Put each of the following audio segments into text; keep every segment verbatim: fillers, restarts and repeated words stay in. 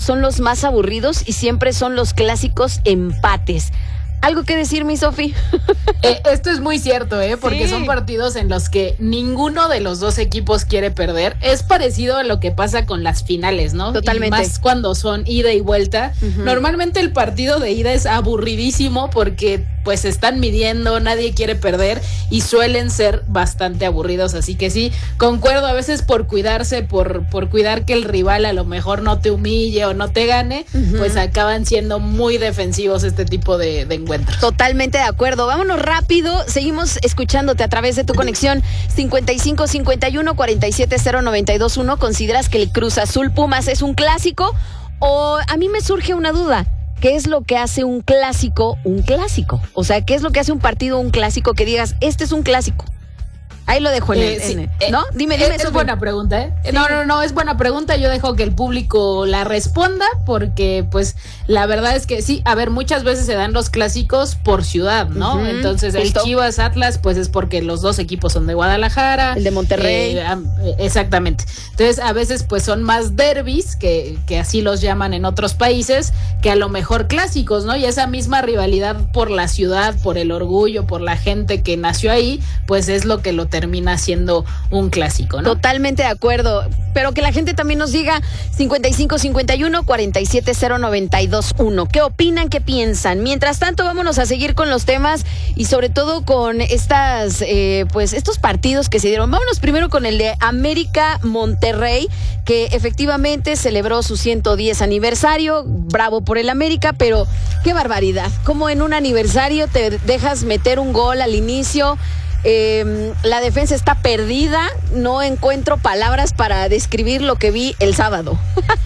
son los más aburridos y siempre son los clásicos empates. ¿Algo que decir, mi Sofi? Eh, esto es muy cierto, ¿eh? Porque Sí. son partidos en los que ninguno de los dos equipos quiere perder. Es parecido a lo que pasa con las finales, ¿no? Totalmente. Y más cuando son ida y vuelta. Uh-huh. Normalmente el partido de ida es aburridísimo porque pues se están midiendo, nadie quiere perder y suelen ser bastante aburridos. Así que sí, concuerdo, a veces por cuidarse, por, por cuidar que el rival a lo mejor no te humille o no te gane, uh-huh. pues acaban siendo muy defensivos este tipo de, de encuentros. Totalmente de acuerdo. Vámonos rápido. Seguimos escuchándote a través de tu conexión cincuenta y cinco cincuenta y uno cuarenta y siete cero noventa y dos uno. ¿Consideras que el Cruz Azul Pumas es un clásico? O a mí me surge una duda. ¿Qué es lo que hace un clásico un clásico? O sea, ¿qué es lo que hace un partido un clásico que digas, este es un clásico? Ahí lo dejo en eh, el, sí, en el eh, ¿no? Dime, dime. Es, es buena pregunta, ¿eh? Sí. No, no, no, es buena pregunta. Yo dejo que el público la responda porque, pues, la verdad es que sí, a ver, muchas veces se dan los clásicos por ciudad, ¿no? Uh-huh, Entonces, justo. El Chivas Atlas, pues, es porque los dos equipos son de Guadalajara. El de Monterrey. Eh, exactamente. Entonces, a veces, pues, son más derbis, que, que así los llaman en otros países, que a lo mejor clásicos, ¿no? Y esa misma rivalidad por la ciudad, por el orgullo, por la gente que nació ahí, pues, es lo que lo termina siendo un clásico, ¿no? Totalmente de acuerdo, pero que la gente también nos diga cincuenta y cinco cincuenta y uno cuarenta y siete cero noventa y dos uno. ¿Qué opinan? ¿Qué piensan? Mientras tanto, vámonos a seguir con los temas y sobre todo con estas, eh, pues, estos partidos que se dieron. Vámonos primero con el de América Monterrey, que efectivamente celebró su ciento diez aniversario. Bravo por el América, pero qué barbaridad. Como en un aniversario te dejas meter un gol al inicio. Eh, la defensa está perdida, no encuentro palabras para describir lo que vi el sábado.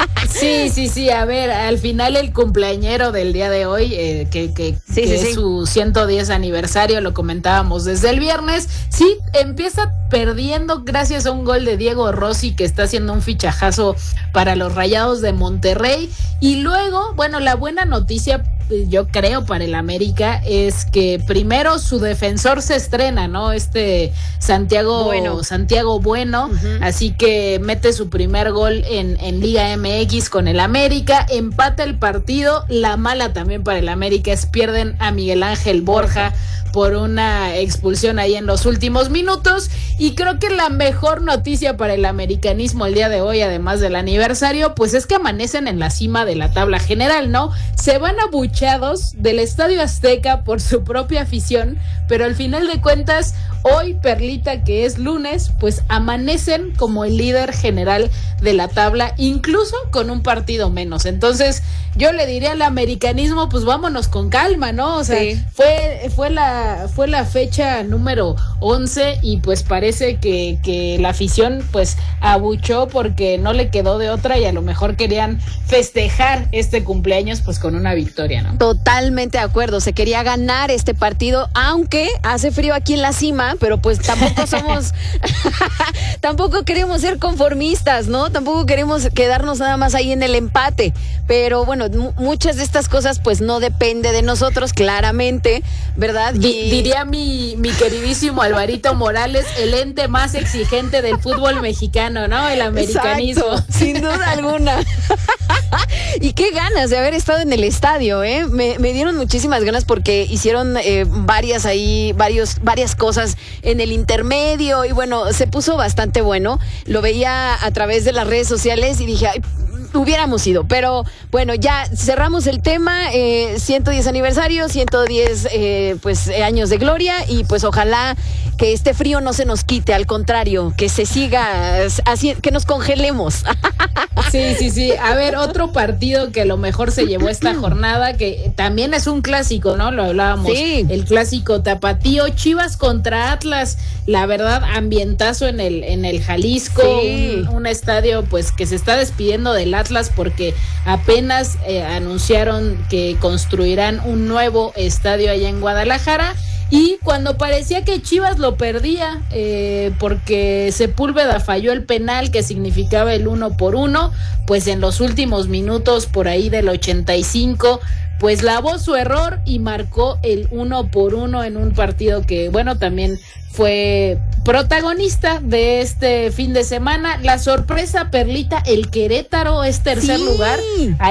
Sí, sí, sí, a ver, al final el cumpleañero del día de hoy, eh, que, que, sí, que sí, es sí. su ciento diez aniversario, lo comentábamos desde el viernes, sí, empieza perdiendo gracias a un gol de Diego Rossi, que está haciendo un fichajazo para los Rayados de Monterrey, y luego, bueno, la buena noticia, yo creo, para el América es que primero su defensor se estrena, ¿no? Este Santiago Bueno, Santiago Bueno, uh-huh. Así que mete su primer gol en, en Liga M X con el América, empata el partido. La mala también para el América es pierden a Miguel Ángel Borja por una expulsión ahí en los últimos minutos, y creo que la mejor noticia para el americanismo el día de hoy, además del aniversario, pues es que amanecen en la cima de la tabla general, ¿no? Se van abucheados del Estadio Azteca por su propia afición, pero al final de cuentas, hoy, Perlita, que es lunes, pues amanecen como el líder general de la tabla, incluso con un partido menos. Entonces, yo le diría al americanismo, pues vámonos con calma, ¿no? O sea, sí. fue, fue la fue la fecha número once y pues parece que, que la afición pues abuchó porque no le quedó de otra y a lo mejor querían festejar este cumpleaños pues con una victoria, ¿no? Totalmente de acuerdo, se quería ganar este partido, aunque hace frío aquí en la cima, pero pues tampoco somos tampoco queremos ser conformistas, ¿no? Tampoco queremos quedarnos nada más ahí en el empate, pero bueno, m- muchas de estas cosas pues no depende de nosotros, claramente, ¿verdad? D- y... Diría mi, mi queridísimo Alvarito Morales, el ente más exigente del fútbol mexicano, ¿no? El americanismo. Exacto, sin duda alguna. Y qué ganas de haber estado en el estadio, ¿eh? Me, me dieron muchísimas ganas porque hicieron eh, varias ahí, varios, varias cosas en el intermedio y bueno, se puso bastante bueno. Lo veía a través de las redes sociales y dije, ay, hubiéramos ido, pero bueno, ya cerramos el tema, eh, ciento diez aniversario, ciento diez eh, pues años de gloria y pues ojalá que este frío no se nos quite, al contrario, que se siga así, que nos congelemos. Sí, sí, sí. A ver, otro partido que a lo mejor se llevó esta jornada, que también es un clásico, ¿no? Lo hablábamos. Sí. El clásico tapatío, Chivas contra Atlas. La verdad, ambientazo en el, en el Jalisco. Sí. Un, un estadio, pues, que se está despidiendo del Atlas porque apenas eh, anunciaron que construirán un nuevo estadio allá en Guadalajara. Y cuando parecía que Chivas lo perdía, eh, porque Sepúlveda falló el penal que significaba el uno por uno, pues en los últimos minutos, por ahí del ochenta y cinco, pues lavó su error y marcó el uno por uno en un partido que, bueno, también fue protagonista de este fin de semana. La sorpresa, Perlita, el Querétaro es tercer sí. lugar.